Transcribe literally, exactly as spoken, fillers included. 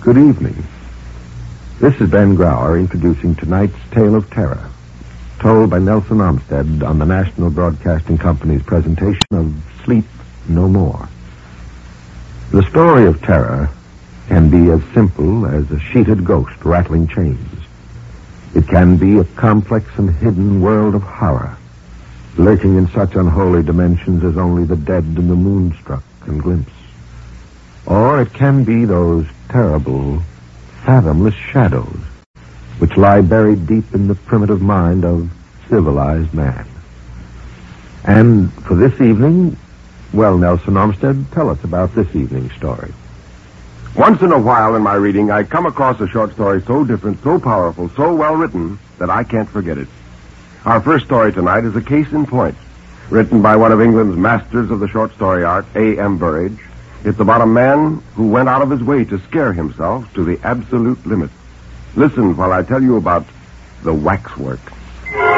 Good evening. This is Ben Grauer introducing tonight's Tale of Terror, told by Nelson Olmsted on the National Broadcasting Company's presentation of Sleep No More. The story of terror can be as simple as a sheeted ghost rattling chains. It can be a complex and hidden world of horror, lurking in such unholy dimensions as only the dead and the moonstruck can glimpse. Or it can be those terrible, fathomless shadows which lie buried deep in the primitive mind of civilized man. And for this evening, well, Nelson Olmsted, tell us about this evening's story. Once in a while in my reading, I come across a short story so different, so powerful, so well written, that I can't forget it. Our first story tonight is a case in point, written by one of England's masters of the short story art, A M Burrage. It's about a man who went out of his way to scare himself to the absolute limit. Listen while I tell you about the waxwork.